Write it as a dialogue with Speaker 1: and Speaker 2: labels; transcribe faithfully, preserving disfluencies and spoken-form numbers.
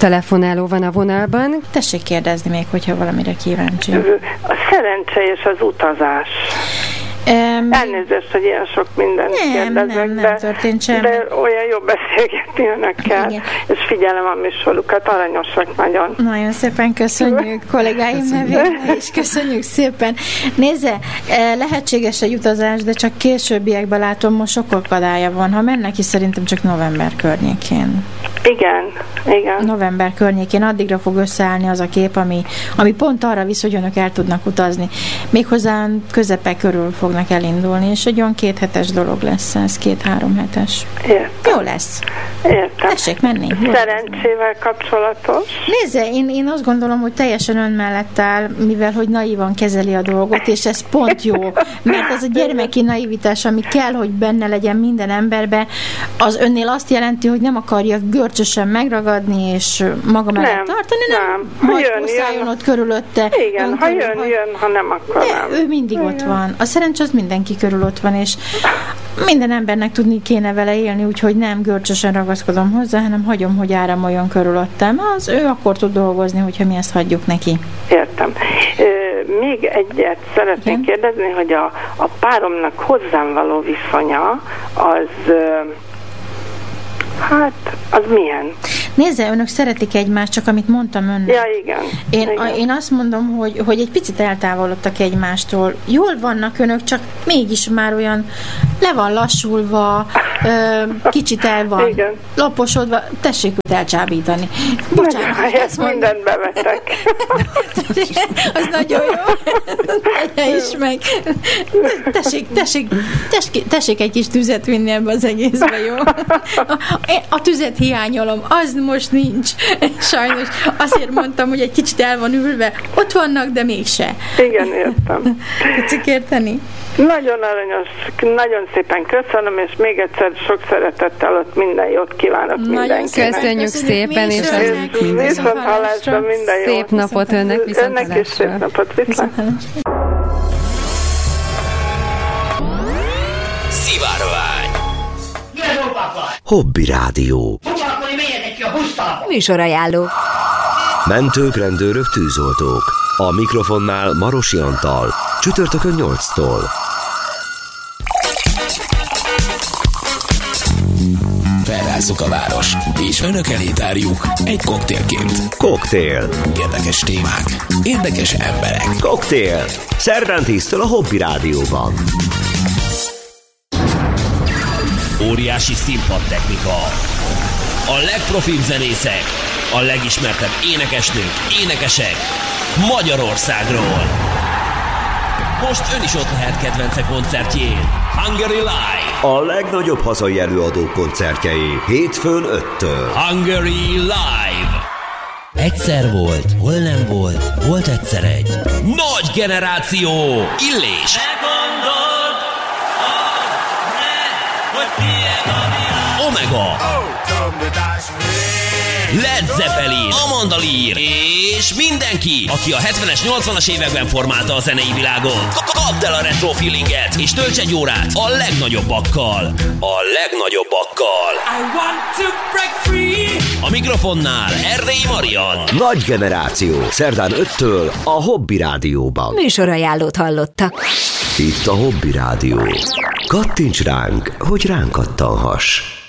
Speaker 1: telefonáló van a vonalban.
Speaker 2: Tessék kérdezni még, hogyha valamire kíváncsi.
Speaker 3: A szerencse és az utazás. Um, Elnézést, hogy ilyen sok mindent
Speaker 2: nem,
Speaker 3: kérdezek,
Speaker 2: nem, nem
Speaker 3: de,
Speaker 2: történt semmi.
Speaker 3: de olyan jó beszélgetni önökkel, igen. És figyelem a műsorukat, aranyosak nagyon.
Speaker 2: Nagyon szépen köszönjük kollégáim nevében, és köszönjük szépen. Nézze, lehetséges egy utazás, de csak későbbiekben látom, most sok akadálya van. Ha mennek is, szerintem csak november környékén.
Speaker 3: Igen, igen.
Speaker 2: November környékén addigra fog összeállni az a kép, ami, ami pont arra visz, hogy önök el tudnak utazni. Méghozzá közepe körül fognak elindulni, és egy olyan kéthetes dolog lesz ez, két-három hetes.
Speaker 3: Értem.
Speaker 2: Jó lesz.
Speaker 3: Értem.
Speaker 2: Tessék menni. Jó
Speaker 3: Szerencsével kapcsolatos?
Speaker 2: Nézze, én, én azt gondolom, hogy teljesen ön mellett áll, mivel hogy naívan kezeli a dolgot, és ez pont jó, mert az a gyermeki naivitás, ami kell, hogy benne legyen minden emberbe, az önnél azt jelenti, hogy nem akarja görcsösen megragadni, és maga mellett nem, tartani, nem, nem. Majd jön, ott körülötte.
Speaker 3: Igen, ha jön, ha... jön, ha nem, akkor
Speaker 2: de
Speaker 3: nem.
Speaker 2: Ő mindig
Speaker 3: igen.
Speaker 2: ott van. A szerencs az mindenki körül ott van, és minden embernek tudni kéne vele élni, úgyhogy nem görcsösen ragaszkodom hozzá, hanem hagyom, hogy áramoljon körülöttem. Az ő akkor tud dolgozni, hogyha mi ezt hagyjuk neki.
Speaker 3: Értem. Még egyet szeretnék igen? kérdezni, hogy a, a páromnak hozzám való viszonya az... Hát, az milyen?
Speaker 2: Nézze, önök szeretik egymást, csak amit mondtam önnek.
Speaker 3: Ja, igen.
Speaker 2: Én,
Speaker 3: igen.
Speaker 2: A, én azt mondom, hogy, hogy egy picit eltávolodtak egymástól. Jól vannak önök, csak mégis már olyan le van lassulva, ö, kicsit el van
Speaker 3: igen.
Speaker 2: laposodva. Tessék őt elcsábítani. Bocsánat,
Speaker 3: nagyon, ezt mindent bevetek.
Speaker 2: Az nagyon jó. Tegye is meg. Tessék, tessék, tessék, tessék egy kis tüzet vinni ebbe az egészbe, jó? A tüzet hiányolom, az most nincs. Sajnos azért mondtam, hogy egy kicsit el van ülve. Ott vannak, de mégse.
Speaker 3: Igen, értem.
Speaker 2: Tetszik érteni?
Speaker 3: Nagyon aranyos, nagyon szépen köszönöm, és még egyszer sok szeretettel ott minden jót kívánok nagyon mindenkinek.
Speaker 1: Köszönjük szépen, és
Speaker 3: az viszont hallásra minden jót.
Speaker 1: Szép napot önnek, viszont
Speaker 3: önnek is szép napot, viszont.
Speaker 4: Szivárvány. Hobby Rádió.
Speaker 1: Műsorajánló.
Speaker 4: Mentők, rendőrök, tűzoltók. A mikrofonnál Marosi Antal. Csütörtökön nyolctól. Felrázzuk a város, és önök elé tárjuk egy koktélként. Koktél. Érdekes témák, érdekes emberek. Koktél. Szerdán tíztől a Hobby Rádióban.
Speaker 5: Óriási színpadtechnika. A legprofibb zenészek, a legismertebb énekesnők, énekesek Magyarországról. Most ön is ott lehet kedvence koncertjén. Hungary Live.
Speaker 4: A legnagyobb hazai előadók koncertjei hétfőn öttől.
Speaker 5: Hungary Live.
Speaker 6: Egyszer volt, hol nem volt, volt egyszer egy.
Speaker 5: Nagy generáció. Illés. Omega. Led Zeppelin, Amanda Lear és mindenki, aki a hetvenes, nyolcvanas években formálta a zenei világot. Kapd el a retro feelinget és tölts egy órát a legnagyobbakkal. A legnagyobbakkal. I want to break free. A mikrofonnál Erdélyi Marian.
Speaker 4: Nagy generáció. Szerdán öttől a Hobby Rádióban.
Speaker 1: Műsorajánlót hallottak.
Speaker 4: Itt a Hobby Rádió. Kattints ránk, hogy ránk kattanhass.